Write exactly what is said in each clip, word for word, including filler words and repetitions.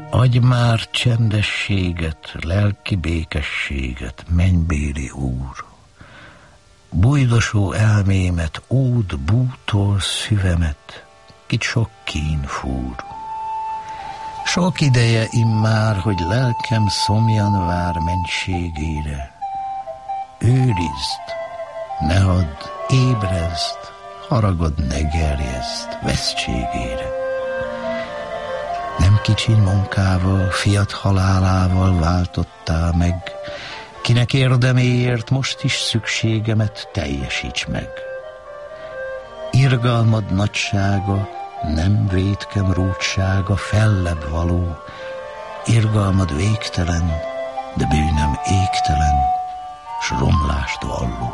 Adj már csendességet, lelki békességet, mennybéli Úr. Bújdosó elmémet, ód bútol szüvemet, kit sok kín fúr. Sok ideje immár, hogy lelkem szomjan vár mentségére. Őrizd, ne add, ébrezd, haragod ne gerjezd vesztségére. Nem kicsiny munkával, fiat halálával váltottál meg, kinek érdeméért most is szükségemet teljesíts meg. Irgalmad nagysága, nem vétkem rúdsága, fellebb való, irgalmad végtelen, de bűnöm égtelen, s romlást valló.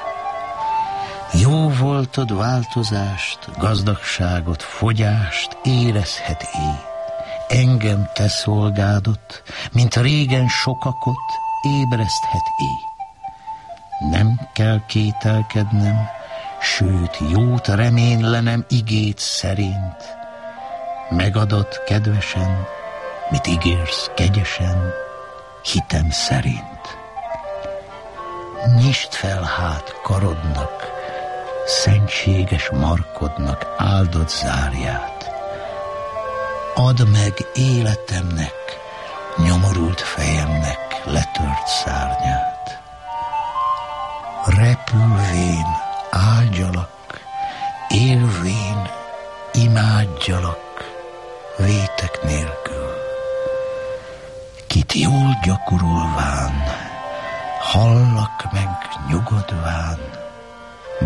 Jó voltad változást, gazdagságot, fogyást érezhet én. Engem te szolgádott, mint régen sokakot ébreszthet én. Nem kell kételkednem, sőt jót reménylenem igét szerint. Megadott kedvesen, mit ígérsz kegyesen, hitem szerint. Nyisd fel hát karodnak, szentséges markodnak áldott zárját. Add meg életemnek, nyomorult fejemnek letört szárnyát. Repülvén áldjalak, élvén imádjalak, vétek nélkül. Kit jól gyakorolván, hallak meg nyugodván,